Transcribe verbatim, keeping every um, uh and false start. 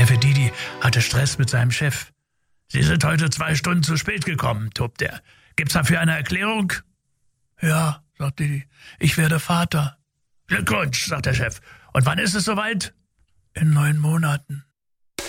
Neffe Didi hatte Stress mit seinem Chef. »Sie sind heute zwei Stunden zu spät gekommen«, tobt er. »Gibt's dafür eine Erklärung?« »Ja«, sagt Didi, »ich werde Vater.« »Glückwunsch«, sagt der Chef. »Und wann ist es soweit?« »In neun Monaten.«